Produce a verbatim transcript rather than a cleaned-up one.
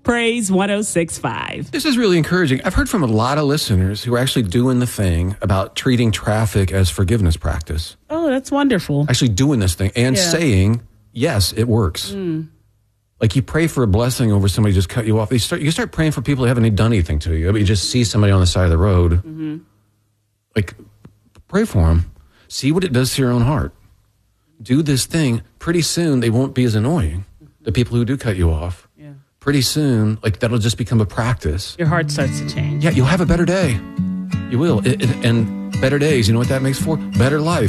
Praise one oh six point five. This is really encouraging. I've heard from a lot of listeners who are actually doing the thing about treating traffic as forgiveness practice. Oh, that's wonderful. Actually doing this thing and Yeah. saying, yes, it works. Mm. Like you pray for a blessing over somebody who just cut you off. You start, you start praying for people who haven't done anything to you. But you just see somebody on the side of the road. Mm-hmm. Like, pray for them. See what it does to your own heart. Do this thing. Pretty soon, they won't be as annoying. The people who do cut you off. Yeah. Pretty soon, like that'll just become a practice. Your heart starts to change. Yeah, you'll have a better day. You will. It, it, and better days, you know what that makes for? Better life.